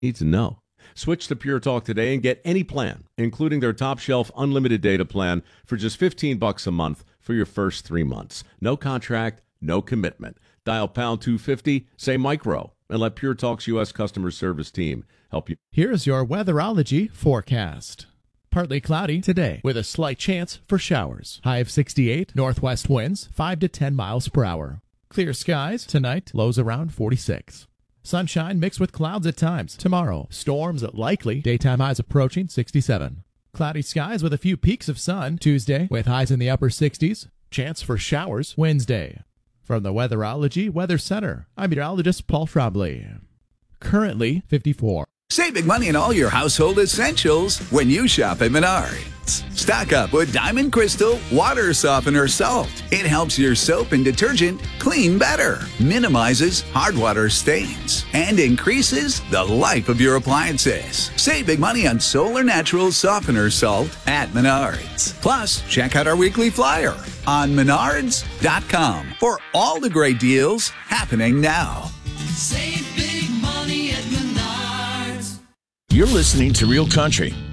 need to know. Switch to Pure Talk today and get any plan, including their top shelf unlimited data plan for just $15 a month for your first 3 months. No contract, no commitment. Dial pound 250, say micro, and let Pure Talk's U.S. customer service team help you. Here's your weatherology forecast. Partly cloudy today with a slight chance for showers. High of 68, northwest winds 5 to 10 miles per hour. Clear skies tonight, lows around 46. Sunshine mixed with clouds at times. Tomorrow, storms likely, daytime highs approaching 67. Cloudy skies with a few peaks of sun. Tuesday with highs in the upper 60s. Chance for showers Wednesday. From the Weatherology Weather Center, I'm meteorologist Paul Trombley. Currently 54. Save big money on all your household essentials when you shop at Menards. Stock up with Diamond Crystal Water Softener Salt. It helps your soap and detergent clean better, minimizes hard water stains, and increases the life of your appliances. Save big money on Solar Natural Softener Salt at Menards. Plus, check out our weekly flyer on menards.com for all the great deals happening now. Save big money at Menards. You're listening to Real Country